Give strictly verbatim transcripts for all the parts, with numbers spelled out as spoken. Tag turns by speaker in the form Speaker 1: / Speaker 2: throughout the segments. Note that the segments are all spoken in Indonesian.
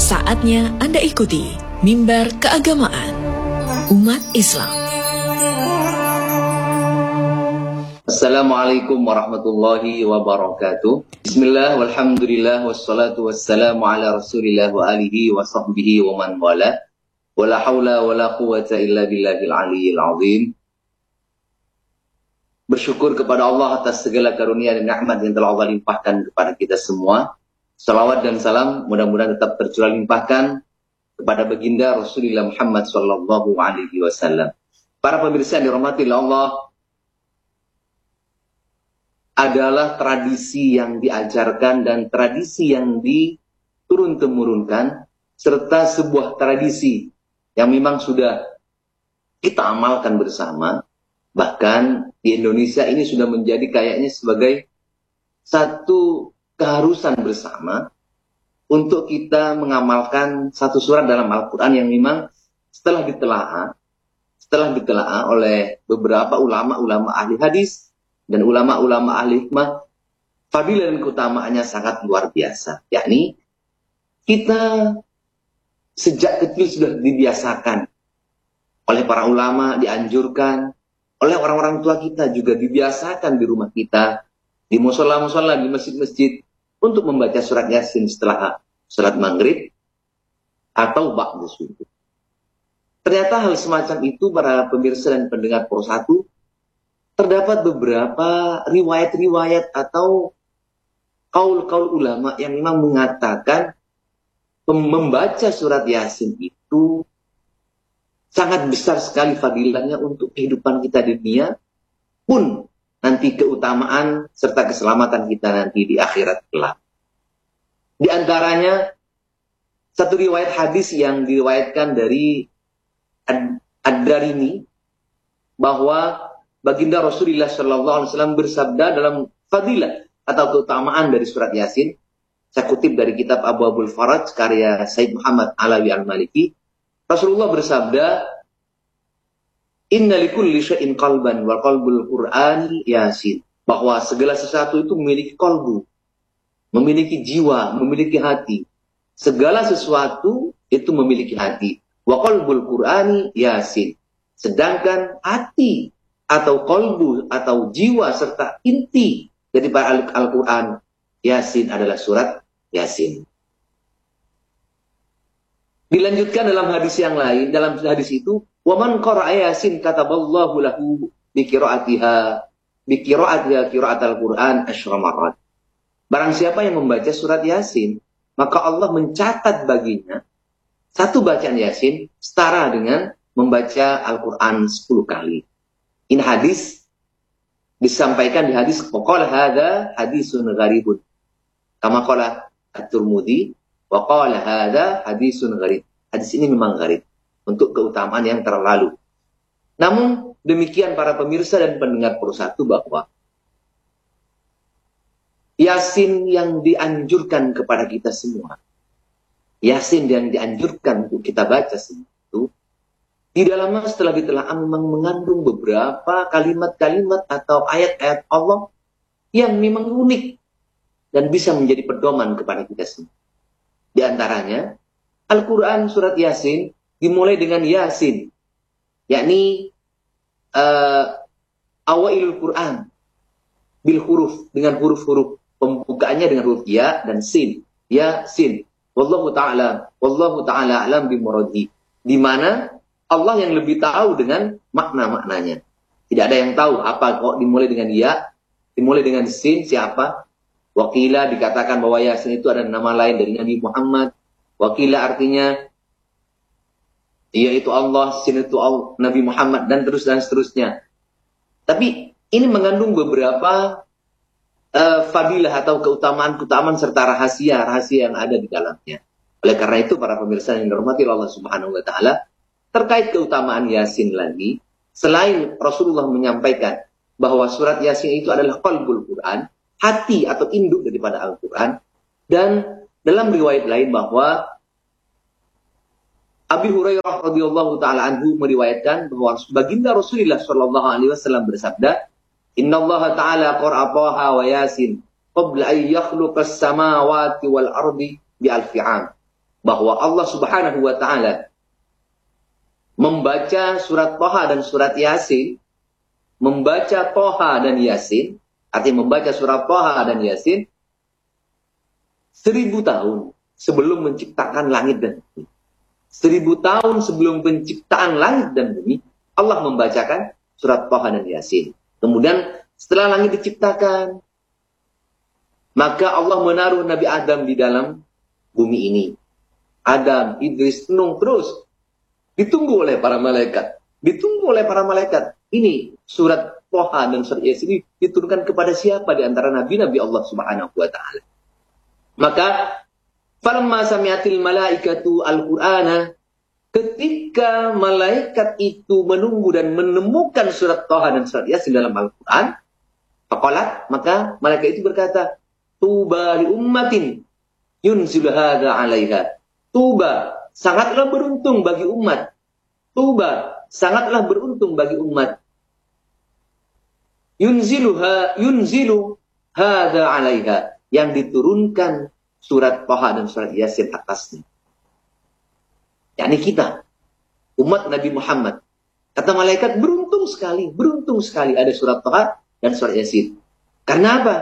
Speaker 1: Saatnya Anda ikuti Mimbar Keagamaan Umat Islam.
Speaker 2: Assalamualaikum warahmatullahi wabarakatuh. Bismillah, walhamdulillah, wassalatu wassalamu ala rasulillah wa alihi wa sahbihi wa man wala. Wa la hawla wa la quwata illa billahil aliyyil azim. Bersyukur kepada Allah atas segala karunia dan nikmat yang telah Allah limpahkan kepada kita semua. Salawat dan salam mudah-mudahan tetap tercurah limpahkan kepada baginda Rasulullah Muhammad sallallahu alaihi wasallam. Para pemirsa yang dirahmati Allah, adalah tradisi yang diajarkan dan tradisi yang diturun-temurunkan, serta sebuah tradisi yang memang sudah kita amalkan bersama. Bahkan di Indonesia ini sudah menjadi kayaknya sebagai satu keharusan bersama untuk kita mengamalkan satu surat dalam Al-Quran yang memang setelah ditelaah, setelah ditelaah oleh beberapa ulama-ulama ahli hadis dan ulama-ulama ahli hikmah, fadilah dan keutamaannya sangat luar biasa. Yakni kita sejak kecil sudah dibiasakan oleh para ulama, dianjurkan oleh orang-orang tua kita, juga dibiasakan di rumah kita, di musola-musola, di masjid-masjid, untuk membaca surat Yasin setelah surat Maghrib atau ba'da subuh. Ternyata hal semacam itu, para pemirsa dan pendengar Pro satu, terdapat beberapa riwayat-riwayat atau kaul-kaul ulama yang memang mengatakan membaca surat Yasin itu sangat besar sekali fadilahnya untuk kehidupan kita di dunia, pun nanti keutamaan serta keselamatan kita nanti di akhirat kelak. Di antaranya satu riwayat hadis yang diriwayatkan dari Ad-Darimi, bahwa baginda Rasulullah shallallahu alaihi wasallam bersabda dalam fadilah atau keutamaan dari surat Yasin. Saya kutip dari kitab Abu Abul Faraj karya Said Muhammad Alawi Al-Maliki. Rasulullah bersabda, "Inna likulli syai'in qalban wa qalbul Qur'ani Yasin." Bahwa segala sesuatu itu memiliki qalbu, memiliki jiwa, memiliki hati. Segala sesuatu itu memiliki hati. Wa qalbul Qur'ani Yasin. Sedangkan hati atau qalbu atau jiwa serta inti daripada Al-Quran Yasin adalah surat Yasin. Dilanjutkan dalam hadis yang lain, dalam hadis itu, wa man qara'a Yasin kataballahu lahu bi qira'atiha bi qira'atiha qira'atal Qur'an asyra marrat. Barang siapa yang membaca surat Yasin, maka Allah mencatat baginya satu bacaan Yasin setara dengan membaca Al-Qur'an sepuluh kali. Ini hadis disampaikan di hadis qala hadza hadisun gharibun. Kama qala At-Tirmidzi wa qala hadza hadisun gharib. Hadis ini memang gharib untuk keutamaan yang terlalu. Namun demikian para pemirsa dan pendengar Pro satu, bahwa Yasin yang dianjurkan kepada kita semua, Yasin yang dianjurkan untuk kita baca semua itu, di dalamnya setelah ditelaah memang mengandung beberapa kalimat-kalimat atau ayat-ayat Allah yang memang unik dan bisa menjadi pedoman kepada kita semua. Di antaranya, Al-Quran surat Yasin dimulai dengan Yasin, yakni uh, awailul Quran bil huruf, dengan huruf-huruf, pembukaannya dengan huruf ya dan sin. Yasin. Wallahu ta'ala, wallahu ta'ala alam bimuradi. Di mana Allah yang lebih tahu dengan makna-maknanya. Tidak ada yang tahu apa kok dimulai dengan ya, dimulai dengan sin, siapa? Wakila dikatakan bahwa Yasin itu ada nama lain dari Nabi Muhammad. Wakila artinya yaitu Allah, sin itu Allah, Nabi Muhammad, dan terus dan seterusnya. Tapi ini mengandung beberapa uh, fadilah atau keutamaan-keutamaan serta rahasia-rahasia yang ada di dalamnya. Oleh karena itu para pemirsa yang dirahmati Allah Subhanahu wa taala, terkait keutamaan Yasin lagi, selain Rasulullah menyampaikan bahwa surat Yasin itu adalah qalbul Quran, hati atau induk daripada Al-Quran, dan dalam riwayat lain bahwa Abi Hurairah radhiyallahu taala anhu meriwayatkan bahwa baginda Rasulullah sallallahu alaihi wasallam bersabda, "Innallaha ta'ala qara'a Taha wa Yasin qabla an yakhluqas samawati wal ardi bi alfi 'am." bahwa Allah Subhanahu wa taala membaca surat Thaha dan surat Yasin, membaca Thaha dan Yasin, artinya membaca surat Thaha dan Yasin seribu tahun sebelum menciptakan langit dan bumi. Seribu tahun sebelum penciptaan langit dan bumi, Allah membacakan surat Thaha dan Yasin. Kemudian setelah langit diciptakan, maka Allah menaruh Nabi Adam di dalam bumi ini. Adam, Idris, Nuh, terus ditunggu oleh para malaikat. Ditunggu oleh para malaikat. Ini surat Thaha dan surat Yasin diturunkan kepada siapa di antara nabi-nabi Allah Subhanahu wa taala. Maka falamma sami'atil malaikatu al-Qur'ana, ketika malaikat itu menunggu dan menemukan surat Thaha dan surat Yasin dalam Al-Qur'an, faqalat, maka malaikat itu berkata, tuba li ummatin yunzilu hadza 'alaiha. Tuba, sangatlah beruntung bagi umat. Tuba, sangatlah beruntung bagi umat. Yunziluha yunzilu hadza 'alaiha, yang diturunkan surat Thaha dan surat Yasin atasnya. yakni kita, umat Nabi Muhammad. Kata malaikat, beruntung sekali, beruntung sekali ada surat Thaha dan surat Yasin. Karena apa?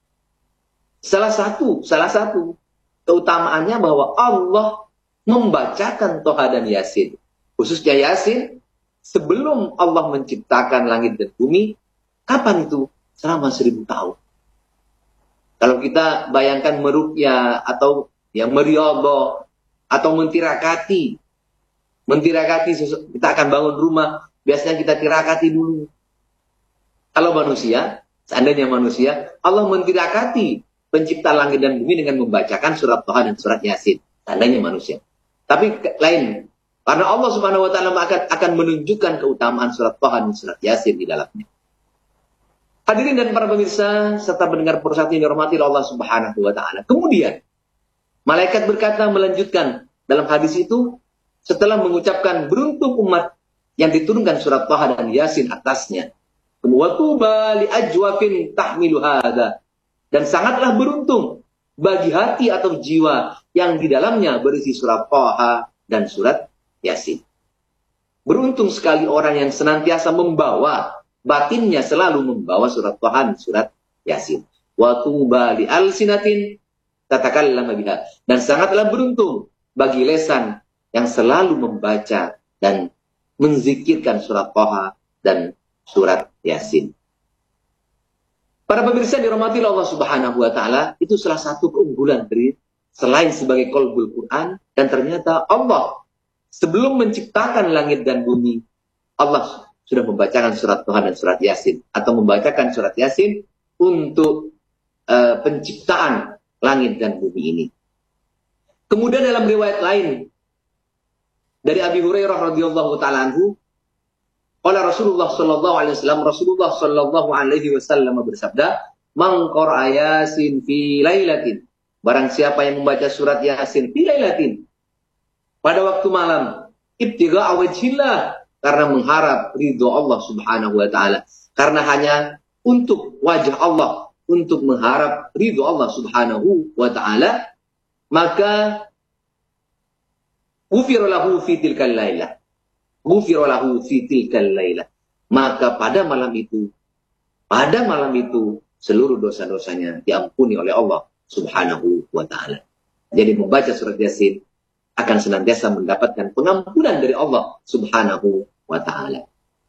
Speaker 2: Salah satu, salah satu keutamaannya bahwa Allah membacakan Thaha dan Yasin. Khususnya Yasin, sebelum Allah menciptakan langit dan bumi, kapan itu? Selama seribu tahun. Kalau kita bayangkan meruqyah atau yang meriyadhah atau mentirakati, mentirakati, kita akan bangun rumah, biasanya kita tirakati dulu. Kalau manusia, seandainya manusia, Allah mentirakati pencipta langit dan bumi dengan membacakan surat Thaha dan surat Yasin. Seandainya manusia. Tapi lain, karena Allah Subhanahu wa taala akan akan menunjukkan keutamaan surat Thaha dan surat Yasin di dalamnya. Hadirin dan para pemirsa serta pendengar persatu yang dirahmati Allah Subhanahu wa taala. Kemudian malaikat berkata, melanjutkan dalam hadis itu, setelah mengucapkan beruntung umat yang diturunkan surat Thaha dan Yasin atasnya. Wa tuba li ajwafin tahmilu hadza, dan sangatlah beruntung bagi hati atau jiwa yang di dalamnya berisi surat Thaha dan surat Yasin. Beruntung sekali orang yang senantiasa membawa, batinnya selalu membawa surat Thaha dan surat Yasin. Wa tuba li alsinatin tatakallama biha, dan sangatlah beruntung bagi lesan yang selalu membaca dan menzikirkan surat Thaha dan surat Yasin. Para pemirsa dirahmati Allah Subhanahu wa taala, itu salah satu keunggulan dari selain sebagai qalbul Quran, dan ternyata Allah sebelum menciptakan langit dan bumi, Allah sudah membacakan surat Thaha dan surat Yasin, atau membacakan surat Yasin untuk uh, penciptaan langit dan bumi ini. Kemudian dalam riwayat lain dari Abi Hurairah radhiyallahu taala anhu, qala Rasulullah sallallahu alaihi wasallam, Rasulullah sallallahu alaihi wasallam bersabda, "Man qara'a Yasin fi lailatin." Barang siapa yang membaca surat Yasin fi lailatin, pada waktu malam, ibtigha'a wajhillah, karena mengharap ridho Allah Subhanahu wa taala, karena hanya untuk wajah Allah, untuk mengharap ridho Allah Subhanahu wa taala, maka ghufira lahu fi tilkal lailah. Ghufira lahu fi tilkal lailah. Maka pada malam itu, pada malam itu seluruh dosa-dosanya diampuni oleh Allah Subhanahu wa taala. Jadi membaca surat Yasin akan senantiasa mendapatkan pengampunan dari Allah Subhanahu wa taala.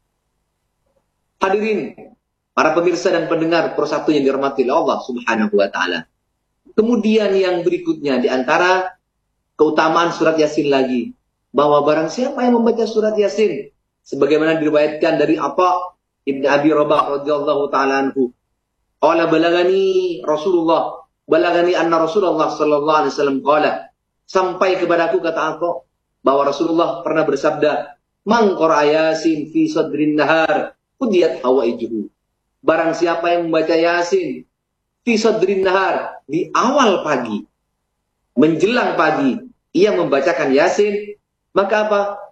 Speaker 2: Hadirin, para pemirsa dan pendengar persatu yang dirahmati oleh Allah Subhanahu wa taala. Kemudian yang berikutnya di antara keutamaan surat Yasin lagi, bahwa barang siapa yang membaca surat Yasin, sebagaimana diriwayatkan dari Atha Ibn Abi Rabah radhiyallahu taala anhu, qala balagani Rasulullah, balagani anna Rasulullah sallallahu alaihi wasallam qala, sampai kepadaku, kata Atha, bahwa Rasulullah pernah bersabda, man qara'a Yasin fi sadrin nahar qudiyat hawaijuhu. Barang siapa yang membaca Yasin fi sadrin nahar, di awal pagi, menjelang pagi, ia membacakan Yasin, maka apa?